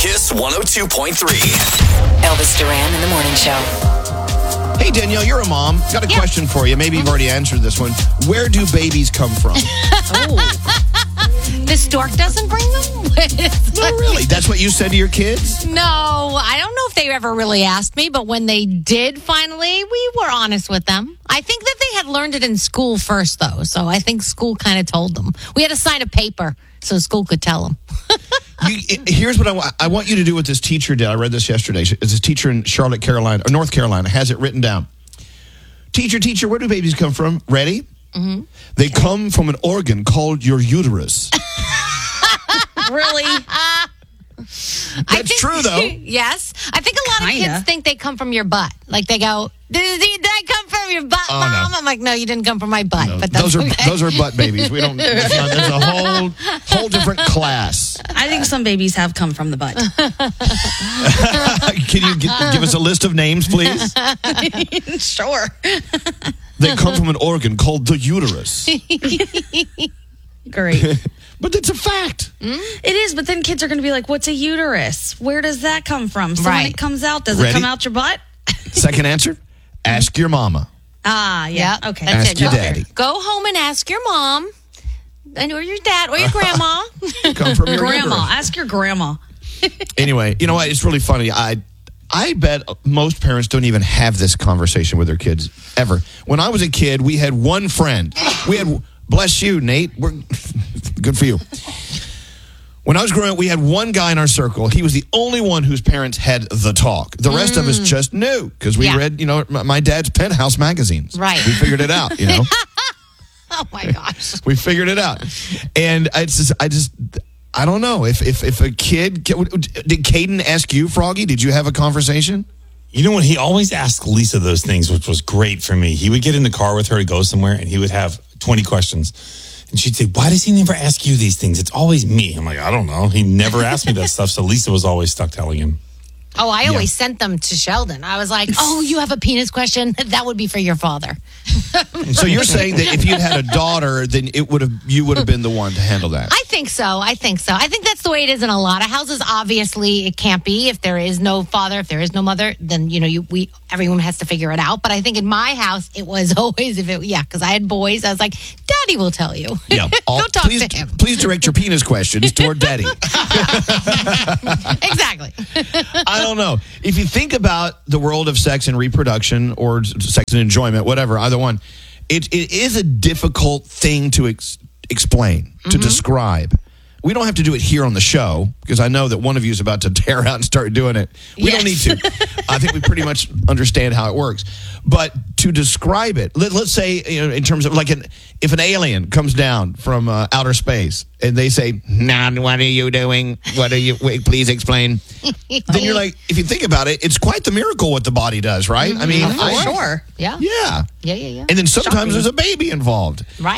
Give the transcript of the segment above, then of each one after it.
Kiss 102.3. Elvis Duran in the Morning Show. Hey, Danielle, you're a mom. Got a question for you. Maybe you've already answered this one. Where do babies come from? The stork doesn't bring them? Not really. That's what you said to your kids? No, I don't know if they ever really asked me, but when they did finally, we were honest with them. I think that they had learned it in school first, though. So I think school kind of told them. We had to sign a paper so school could tell them. Here's what I want you to do what this teacher did. I read this yesterday. It's this teacher in North Carolina, has it written down. Teacher, where do babies come from? Ready? Mm-hmm. They come from an organ called your uterus. Really? That's true, though. Yes. I think a lot of kids think they come from your butt. Like they go, did I come from your butt, Mom? No. I'm like, no, you didn't come from my butt. No, but that's those are butt babies. We don't. There's a whole different class. I think some babies have come from the butt. Can you give us a list of names, please? Sure. They come from an organ called the uterus. Great. But it's a fact. It is, but then kids are going to be like, what's a uterus? Where does that come from? So when it comes out, does it come out your butt? Second answer, ask your mama. Ah, yeah. Yep. Okay. Ask your daddy. Go home and ask your mom or your dad or your grandma. Come from your grandma. uterus. Ask your grandma. Anyway, you know what? It's really funny. I bet most parents don't even have this conversation with their kids ever. When I was a kid, we had one friend. Bless you, Nate. Good for you. When I was growing up, we had one guy in our circle. He was the only one whose parents had the talk. The rest of us just knew because we read, my dad's Penthouse magazines. Right. We figured it out, Oh, my gosh. We figured it out. And I don't know. If a kid... Did Caden ask you, Froggy? Did you have a conversation? You know what? He always asked Lisa those things, which was great for me. He would get in the car with her to go somewhere, and he would have 20 questions. And she'd say, why does he never ask you these things? It's always me. I'm like, I don't know. He never asked me that stuff, so Lisa was always stuck telling him. Oh, I always sent them to Sheldon. I was like, oh, you have a penis question? That would be for your father. So you're saying that if you had a daughter, then you would have been the one to handle that? I think so. I think that's the way it is in a lot of houses. Obviously, it can't be. If there is no father, if there is no mother, then, everyone has to figure it out. But I think in my house, it was always, because I had boys, I was like, Daddy will tell you. Yeah. Go talk to him. Please direct your penis questions toward Daddy. Exactly. I don't know. If you think about the world of sex and reproduction or sex and enjoyment, whatever, either one, it is a difficult thing to explain, to describe. We don't have to do it here on the show because I know that one of you is about to tear out and start doing it. We don't need to. I think we pretty much understand how it works. But to describe it, let's say, in terms of if an alien comes down from outer space and they say, "Nah, what are you doing? Wait, please explain." Then you're like, if you think about it, it's quite the miracle what the body does, right? I mean, Sure. Yeah. Yeah. Yeah. And then sometimes there's a baby involved. Right.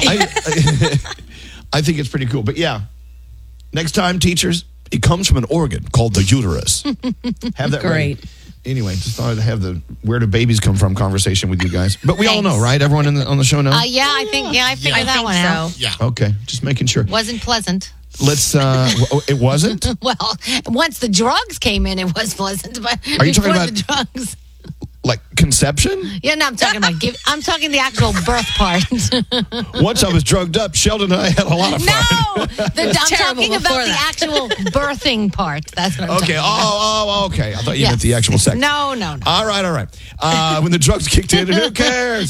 I think it's pretty cool. But yeah. Next time, teachers, it comes from an organ called the uterus. Have that Great. ready. Anyway, just thought I'd have the where do babies come from conversation with you guys. But we all know, right? Everyone on the show knows? I figured that one out. Yeah. Okay, just making sure. Wasn't pleasant. Let's, it wasn't? Well, once the drugs came in, it was pleasant. But Are you talking before about the drugs? Like conception? Yeah, no, I'm talking about I'm talking the actual birth part. Once I was drugged up, Sheldon and I had a lot of fun. No, I'm talking about the actual birthing part. That's what I'm talking about. Okay. I thought you meant the actual sex. No. All right. When the drugs kicked in, who cares?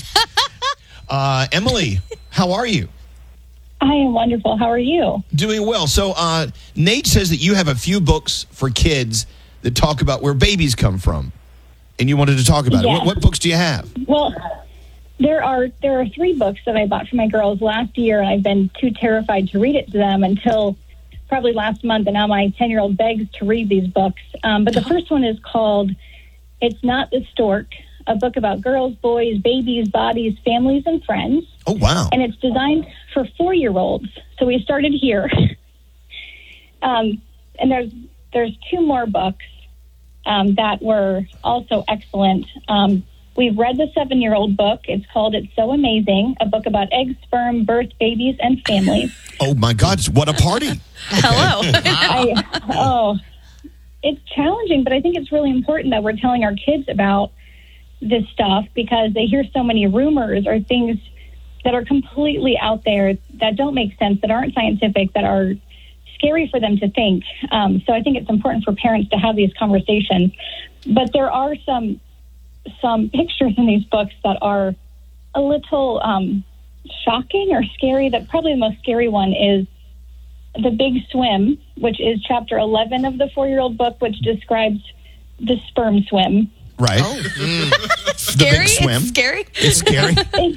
Emily, how are you? I am wonderful. How are you? Doing well. So Nate says that you have a few books for kids that talk about where babies come from. And you wanted to talk about it. What books do you have? Well, there are 3 books that I bought for my girls last year, and I've been too terrified to read it to them until probably last month, and now my 10-year-old begs to read these books. But the first one is called It's Not the Stork, a book about girls, boys, babies, bodies, families, and friends. Oh, wow. And it's designed for 4-year-olds. So we started here. And there's 2 more books that were also excellent. We've read the 7-year-old book. It's called It's So Amazing, a book about eggs, sperm, birth, babies, and families. Oh, my God. What a party. Hello. it's challenging, but I think it's really important that we're telling our kids about this stuff because they hear so many rumors or things that are completely out there that don't make sense, that aren't scientific, that are scary for them to think. So I think it's important for parents to have these conversations. But there are some pictures in these books that are a little shocking or scary. That probably the most scary one is The Big Swim, which is chapter 11 of the 4-year-old book, which describes the sperm swim. Right. Scary? The Big Swim. It's scary? It's scary.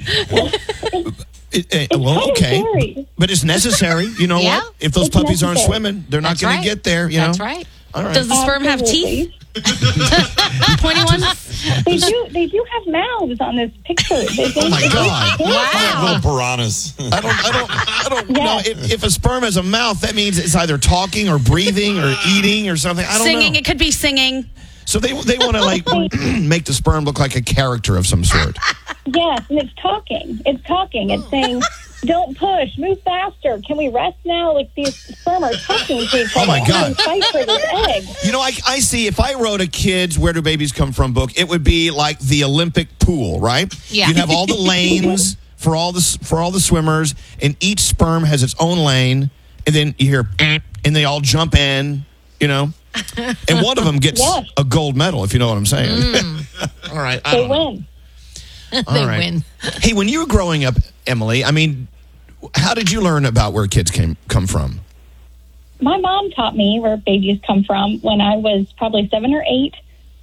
Well, okay. Scary. But it's necessary. You know Yeah. what? If those It's puppies aren't necessary. swimming, they're not That's going right. to get there. You That's know? right. All right. Does the sperm have teeth? Pointy ones? They do have mouths on this picture. Oh my God! Little piranhas. I don't know. Yes. If a sperm has a mouth, that means it's either talking or breathing or eating or something. I don't Singing. know. It could be singing. So they want to like make the sperm look like a character of some sort. Yes, and it's talking. It's saying, "Don't push, move faster. Can we rest now?" Like these sperm are talking to each other. Oh, my God. And fight for this egg. You know, I see. If I wrote a kids' "Where Do Babies Come From" book, it would be like the Olympic pool, right? Yeah. You'd have all the lanes for all the swimmers, and each sperm has its own lane, and then you hear, and they all jump in, you know, and one of them gets Yes. a gold medal, if you know what I'm saying. All right, I They don't know. win. They All right. win. Hey, when you were growing up, Emily, I mean, how did you learn about where kids come from? My mom taught me where babies come from when I was probably 7 or 8.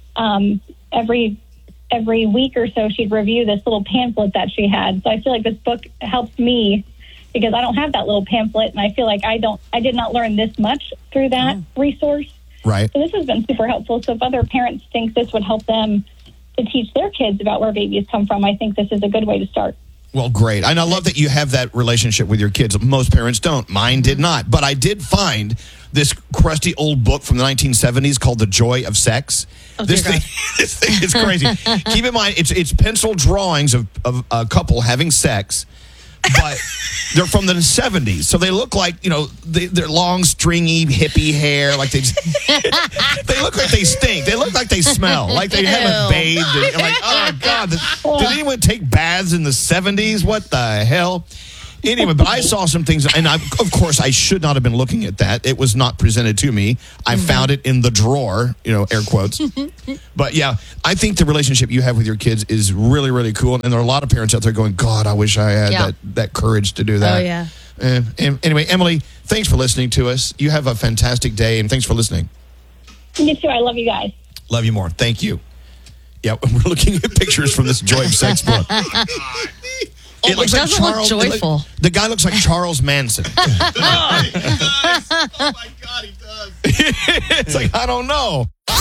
Every week or so, she'd review this little pamphlet that she had. So I feel like this book helps me because I don't have that little pamphlet, and I feel like I did not learn this much through that resource. Right. So this has been super helpful. So if other parents think this would help them to teach their kids about where babies come from, I think this is a good way to start. Well, great. And I love that you have that relationship with your kids. Most parents don't. Mine did not. But I did find this crusty old book from the 1970s called The Joy of Sex. This thing is crazy. Keep in mind, it's pencil drawings of a couple having sex, but they're from the 70s. So they look like, you know, they're long, stringy, hippie hair. Like they look like they stink. They look like they smell. Like they haven't bathed. And, I'm like, oh, God. Did anyone take baths in the 70s? What the hell? Anyway, but I saw some things, and of course, I should not have been looking at that. It was not presented to me. I found it in the drawer, you know, air quotes. But yeah, I think the relationship you have with your kids is really, really cool. And there are a lot of parents out there going, God, I wish I had that courage to do that. Oh, yeah. And anyway, Emily, thanks for listening to us. You have a fantastic day, and thanks for listening. You too. I love you guys. Love you more. Thank you. Yeah, we're looking at pictures from this Joy of Sex book. It looks like doesn't look joyful. The guy looks like Charles Manson. Oh my God, he does. It's like, I don't know.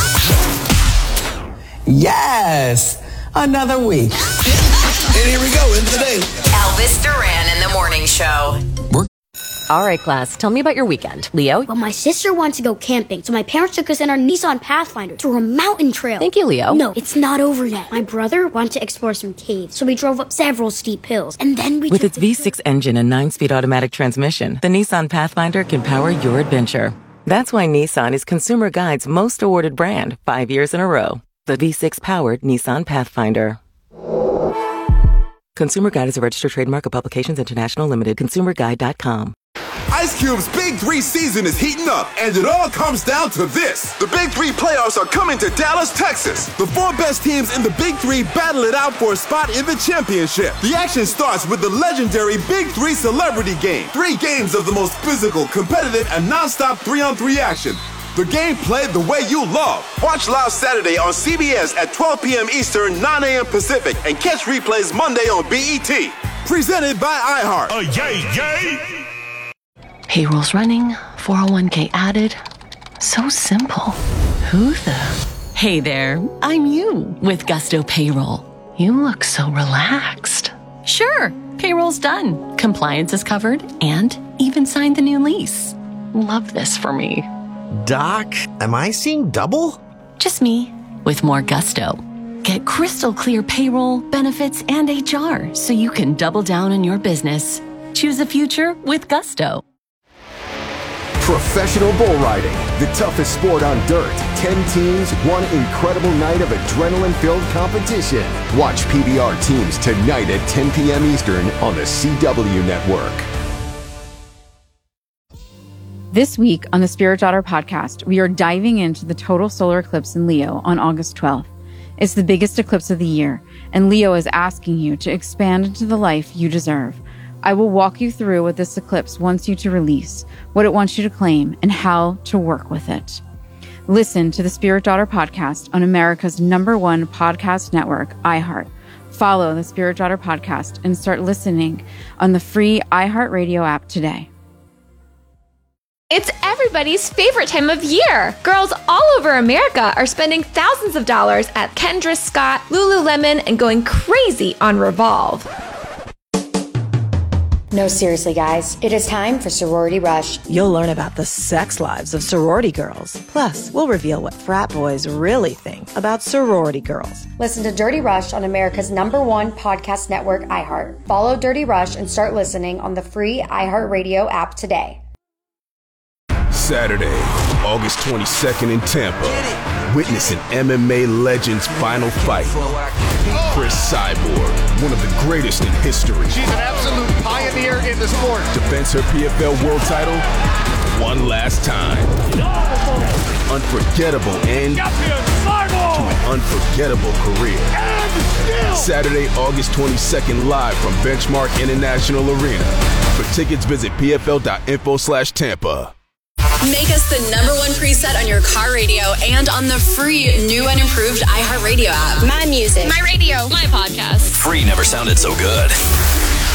Yes, another week. And here we go, into the day. Elvis Duran in the Morning Show. All right, class, tell me about your weekend. Leo? Well, my sister wanted to go camping, so my parents took us in our Nissan Pathfinder to a mountain trail. Thank you, Leo. No, it's not over yet. My brother wanted to explore some caves, so we drove up several steep hills, and then we With took its V6 engine and 9-speed automatic transmission, the Nissan Pathfinder can power your adventure. That's why Nissan is Consumer Guide's most awarded brand 5 years in a row. The V6-powered Nissan Pathfinder. Consumer Guide is a registered trademark of Publications International Limited. ConsumerGuide.com. Ice Cube's Big 3 season is heating up, and it all comes down to this. The Big 3 playoffs are coming to Dallas, Texas. The 4 best teams in the Big 3 battle it out for a spot in the championship. The action starts with the legendary Big 3 Celebrity Game. 3 games of the most physical, competitive, and non-stop 3-on-3 action. The game played the way you love. Watch live Saturday on CBS at 12 p.m. Eastern, 9 a.m. Pacific, and catch replays Monday on BET. Presented by iHeart. Oh, yay. Payroll's running, 401k added. So simple. Who the? Hey there, I'm you with Gusto Payroll. You look so relaxed. Sure, payroll's done. Compliance is covered and even signed the new lease. Love this for me. Doc, am I seeing double? Just me with more Gusto. Get crystal clear payroll, benefits, and HR so you can double down on your business. Choose a future with Gusto. Professional bull riding, the toughest sport on dirt. 10 teams, one incredible night of adrenaline-filled competition. Watch PBR Teams tonight at 10 p.m. Eastern on the CW Network. This week on the Spirit Daughter podcast, we are diving into the total solar eclipse in Leo on August 12th. It's the biggest eclipse of the year, and Leo is asking you to expand into the life you deserve. I will walk you through what this eclipse wants you to release, what it wants you to claim, and how to work with it. Listen to the Spirit Daughter podcast on America's #1 podcast network, iHeart. Follow the Spirit Daughter podcast and start listening on the free iHeartRadio app today. It's everybody's favorite time of year. Girls all over America are spending thousands of dollars at Kendra Scott, Lululemon, and going crazy on Revolve. No, seriously, guys. It is time for Sorority Rush. You'll learn about the sex lives of sorority girls. Plus, we'll reveal what frat boys really think about sorority girls. Listen to Dirty Rush on America's #1 podcast network, iHeart. Follow Dirty Rush and start listening on the free iHeartRadio app today. Saturday, August 22nd in Tampa. Witness an MMA legend's final fight. Chris Cyborg, one of the greatest in history. She's an absolute pioneer in the sport. Defends her PFL world title one last time. Unforgettable end to an unforgettable career. Saturday, August 22nd, live from Benchmark International Arena. For tickets, visit pfl.info/Tampa. Make us the #1 preset on your car radio and on the free new and improved iHeartRadio app. My music. My radio. My podcast. Free never sounded so good.